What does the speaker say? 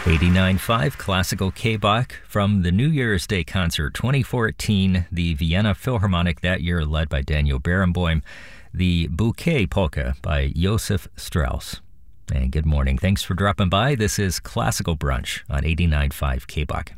89.5 Classical K-Bach from the New Year's Day concert 2014, the Vienna Philharmonic that year led by Daniel Barenboim, the Bouquet Polka by Josef Strauss. And good morning. Thanks for dropping by. This is Classical Brunch on 89.5 K-Bach.